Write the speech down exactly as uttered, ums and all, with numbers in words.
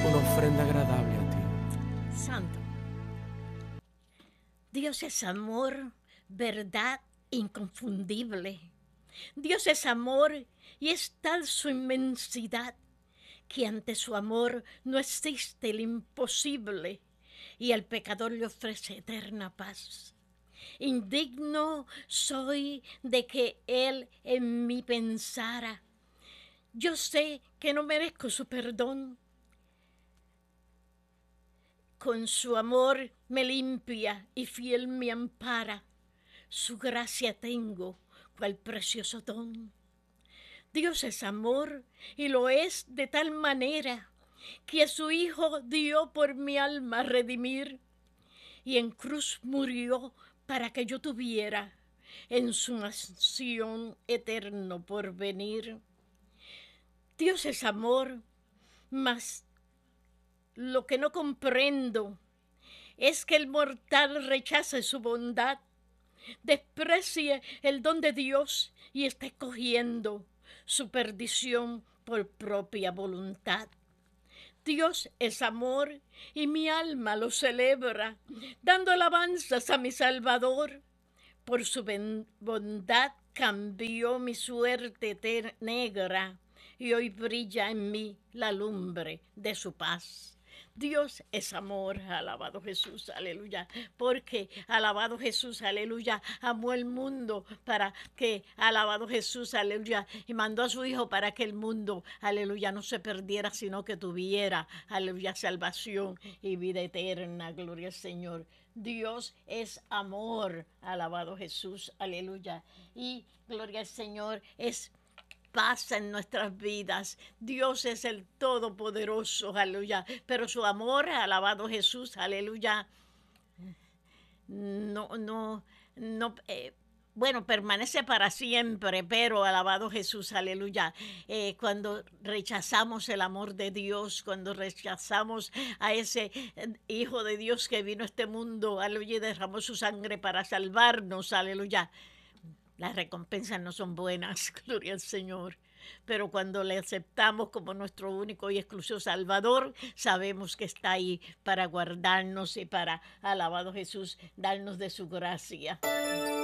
una ofrenda agradable a ti. Santo. Dios es amor, verdad inconfundible. Dios es amor y es tal su inmensidad que ante su amor no existe el imposible y al pecador le ofrece eterna paz. Indigno soy de que Él en mí pensara. Yo sé que no merezco su perdón. Con su amor me limpia y fiel me ampara. Su gracia tengo, cual precioso don. Dios es amor y lo es de tal manera que a su Hijo dio por mi alma a redimir y en cruz murió para que yo tuviera en su mansión eterno por venir. Dios es amor, mas lo que no comprendo es que el mortal rechace su bondad, desprecie el don de Dios y está escogiendo su perdición por propia voluntad. Dios es amor y mi alma lo celebra, dando alabanzas a mi Salvador. Por su bondad cambió mi suerte negra y hoy brilla en mí la lumbre de su paz. Dios es amor, alabado Jesús, aleluya, porque alabado Jesús, aleluya, amó el mundo para que, alabado Jesús, aleluya, y mandó a su Hijo para que el mundo, aleluya, no se perdiera, sino que tuviera, aleluya, salvación y vida eterna, gloria al Señor. Dios es amor, alabado Jesús, aleluya, y gloria al Señor, es paz en nuestras vidas. Dios es el Todopoderoso, aleluya. Pero su amor, alabado Jesús, aleluya, no, no, no, eh, bueno, permanece para siempre, pero alabado Jesús, aleluya. Eh, cuando rechazamos el amor de Dios, cuando rechazamos a ese Hijo de Dios que vino a este mundo, aleluya, y derramó su sangre para salvarnos, aleluya. Las recompensas no son buenas, gloria al Señor. Pero cuando le aceptamos como nuestro único y exclusivo Salvador, sabemos que está ahí para guardarnos y para, alabado Jesús, darnos de su gracia.